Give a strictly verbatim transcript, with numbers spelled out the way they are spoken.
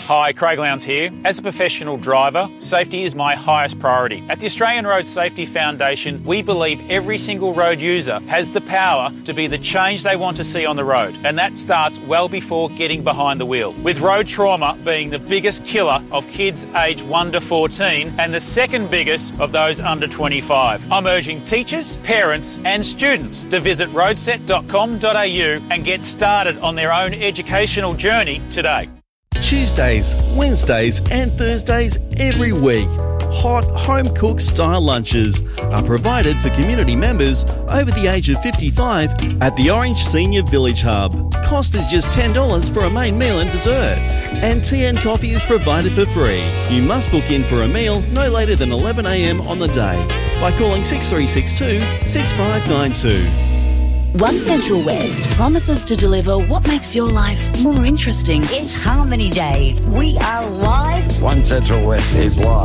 Hi, Craig Lowndes here. As a professional driver, safety is my highest priority. At the Australian Road Safety Foundation, we believe every single road user has the power to be the change they want to see on the road, and that starts well before getting behind the wheel. With road trauma being the biggest killer of kids aged one to fourteen and the second biggest of those under twenty-five. I'm urging teachers, parents and students to visit roadset dot com dot a u and get started on their own educational journey today. Tuesdays, Wednesdays and Thursdays every week. Hot, home-cooked style lunches are provided for community members over the age of fifty-five at the Orange Senior Village Hub. Cost is just ten dollars for a main meal and dessert. And tea and coffee is provided for free. You must book in for a meal no later than eleven a m on the day by calling six three six two, six five nine two. One Central West promises to deliver what makes your life more interesting. It's Harmony Day. We are live. One Central West is live.